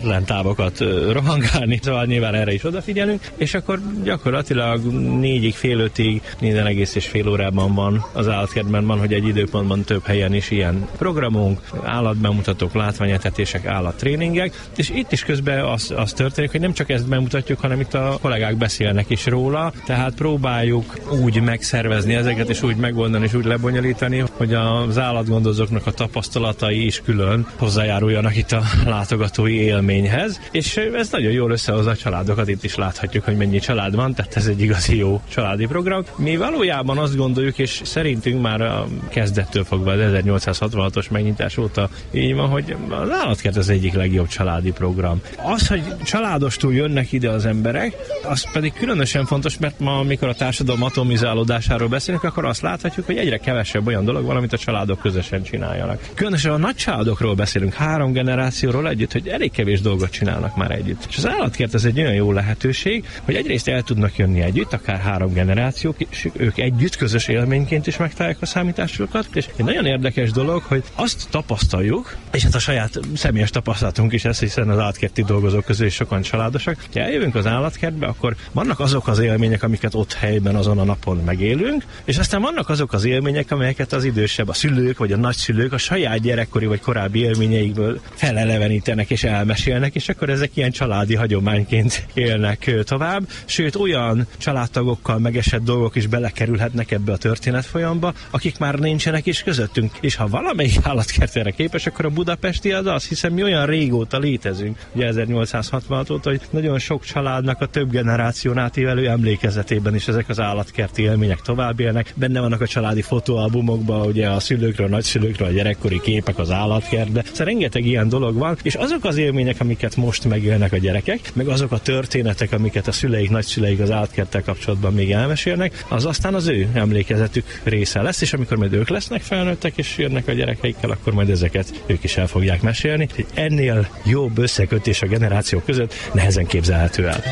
távokat rohangálni, szóval nyilván erre is odafigyelünk, és akkor gyakorlatilag 4-ig, fél 5-ig, 4,5 órában van az állatkertben, van, hogy egy időpontban több helyen is ilyen programunk, állatbemutatók, látványetetések, állattréningek, és itt is közben az történik, hogy nem csak ezt bemutatjuk, hanem itt a kollégák beszélnek is róla, tehát próbáljuk úgy megszervezni ezeket, és úgy megoldani, és úgy lebonyolítani, hogy az állatgondozóknak a tapasztalatai is külön hozzájáruljanak itt a látogatói élményhez, és ez nagyon jól összehozza a családokat, itt is láthatjuk, hogy mennyi család van, tehát ez egy igazi jó családi program. Mi valójában azt gondoljuk, és szerintünk már a kezdettől fogva az 1866-os megnyitás óta így van, hogy az állatkert az egyik legjobb családi program. Az, hogy családostól jönnek ide az emberek, az pedig különösen fontos, mert ma, amikor a társadalom atomizálódásáról beszélünk, akkor azt láthatjuk, hogy egyre kevesebb olyan dolog van, amit a családok közösen csináljanak. Különösen a nagy családokról beszélünk, 3 generációról együtt, hogy elég kevés dolgot csinálnak már együtt. És az állatkert ez egy olyan jó lehetőség, hogy egyrészt el tudnak jönni együtt, akár 3 generációk, és ők együtt közös élményként is megtalálják a számításokat, és egy nagyon érdekes dolog, hogy azt tapasztaljuk, és hát a saját személyes tapasztalatunk is ez, hiszen az állatkerti dolgozók közül is sokan családosak, ha eljövünk az állatkertbe, akkor vannak azok az élmények, amiket ott helyben azon a napon megélünk, és aztán vannak azok az élmények, amelyeket az idősebb, a szülők vagy a nagyszülők a saját gyerekkori vagy korábbi élményeikből felelevenítenek és elmesélnek, és akkor ezek ilyen családi hagyományként élnek tovább. Sőt, olyan családtagokkal megesett dolgok is belekerülhetnek ebbe a történetfolyamba, akik már nincsenek is közöttünk. És ha valamelyik állatkert erre képes, akkor a budapesti az az, hiszen mi olyan régóta létezünk, ugye 1866 óta, hogy nagyon sok családnak a több generáción átívelő emlékezetében is ezek az állatkerti élmények tovább élnek. Benne vannak a családi fotóalbumokban, ugye a szülőkről, a nagyszülőkről, a gyerekkori képek az állatkertbe. Szóval rengeteg ilyen dolog van, és azok az élmények, amiket most megélnek a gyerekek, meg azok a történetek, amiket a szüleik, nagyszüleik az állatkerttel kapcsolatban még elmesélnek, az aztán az ő emlékezetük része lesz, és amikor majd ők lesznek felnőttek, és jönnek a gyerekeikkel, akkor majd ezeket ők is el fogják mesélni. Ennél jobb összekötés a generációk között nehezen képzelhető el.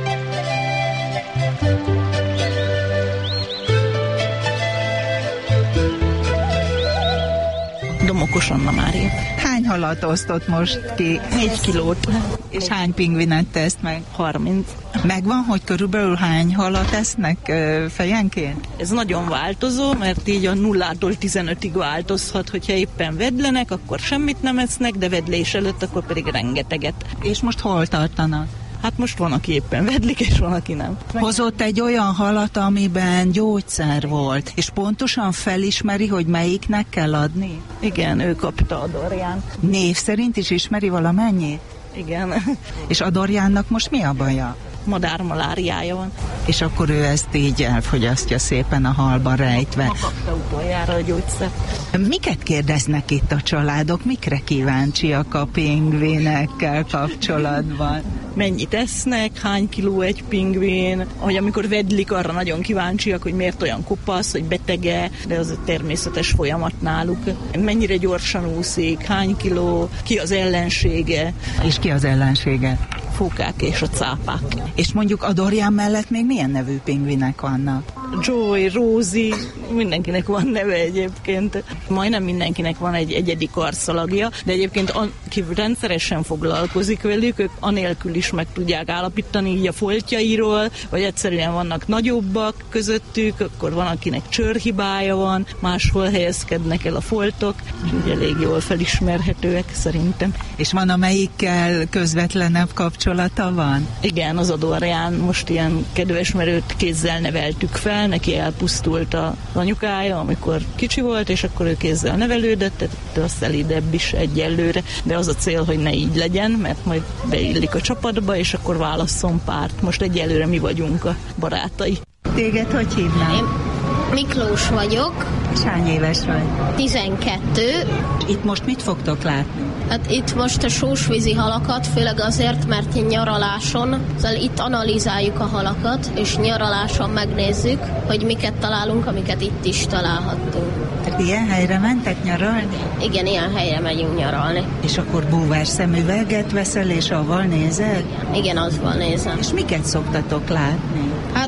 Domokos Anna Mária. Hány halat osztott most ki? 4 kilót. És hány pingvinet tesz meg? 30. Megvan, hogy körülbelül hány halat esznek fejenként? Ez nagyon változó, mert így a 0-tól 15-ig változhat, hogyha éppen vedlenek, akkor semmit nem esznek, de vedlés előtt akkor pedig rengeteget. És most hol tartanak? Hát most van, aki éppen vedlik, és van, aki nem. Hozott egy olyan halat, amiben gyógyszer volt, és pontosan felismeri, hogy melyiknek kell adni? Igen, ő kapta a Dorján. Név szerint is ismeri valamennyit? Igen. És a Dorjánnak most mi a baja? Madármaláriája van. És akkor ő ezt így elfogyasztja szépen a halban rejtve. Ma kapta utoljára a gyógyszert. Miket kérdeznek itt a családok? Mikre kíváncsiak a pingvinekkel kapcsolatban? Mennyit esznek, hány kiló egy pingvin, hogy amikor vedlik, arra nagyon kíváncsiak, hogy miért olyan kopasz, hogy betege, de az a természetes folyamat náluk. Mennyire gyorsan úszik, hány kiló, ki az ellensége. És ki az ellensége? Fókák és a cápák. És mondjuk a Dorján mellett még milyen nevű pingvinek vannak? Joy, Rosie, mindenkinek van neve egyébként. Majdnem mindenkinek van egy egyedi karszalagja, de egyébként aki rendszeresen foglalkozik velük, ők anélkül is meg tudják állapítani így a foltjairól, vagy egyszerűen vannak nagyobbak közöttük, akkor van, akinek csőrhibája van, máshol helyezkednek el a foltok, és úgy elég jól felismerhetőek szerintem. És van, amelyikkel közvetlenebb kapcsolata van? Igen, az a Dorján most ilyen kedves, mert őt kézzel neveltük fel, neki elpusztult az anyukája, amikor kicsi volt, és akkor ő kézzel nevelődött, tehát szelídebb is egyelőre, de az a cél, hogy ne így legyen, mert majd beillik a csapatba, és akkor válasszon párt. Most egyelőre mi vagyunk a barátai. Téged hogy hívnám? Én Miklós vagyok. És hány éves vagy? 12. Itt most mit fogtok látni? Hát itt most a sósvízi halakat, főleg azért, mert nyaraláson, szóval itt analizáljuk a halakat, és nyaraláson megnézzük, hogy miket találunk, amiket itt is találhattunk. Tehát ilyen helyre mentek nyaralni? Igen, ilyen helyre megyünk nyaralni. És akkor búvár szemüveget veszel, és avval nézed? Igen, azzal nézem. És miket szoktatok látni? Hát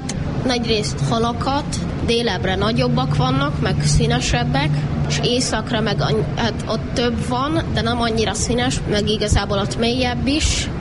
Nagyrészt halakat, délebbre nagyobbak vannak, meg színesebbek, és északra meg hát ott több van, de nem annyira színes, meg igazából ott mélyebb is.